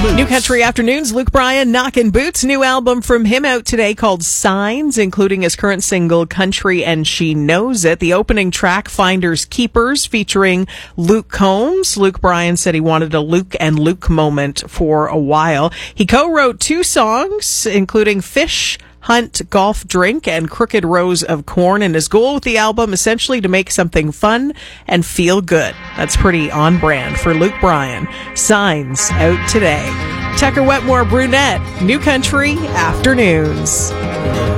Boots. New Country Afternoons, Luke Bryan, Knockin' Boots. New album from him out today called Signs, including his current single, Country and She Knows It. The opening track, Finders Keepers, featuring Luke Combs. Luke Bryan said he wanted a Luke and Luke moment for a while. He co-wrote 2 songs, including Fish, Hunt, Golf, Drink, and Crooked Rows of Corn, and his goal with the album essentially to make something fun and feel good. That's pretty on brand for Luke Bryan. Signs out today. Tucker Wetmore Brunette, New Country Afternoons.